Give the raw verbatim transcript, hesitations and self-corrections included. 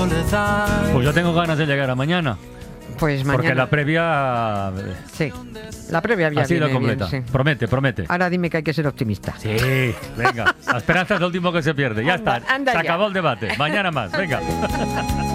Pues yo tengo ganas de llegar a mañana. Pues mañana. Porque la previa Sí, la previa ya ha sido viene completa. bien, sí. Promete, promete. Ahora dime que hay que ser optimista. Sí, venga. La esperanza es lo último que se pierde. Ya Anda, está. anda Se ya. acabó el debate. Mañana más. Venga.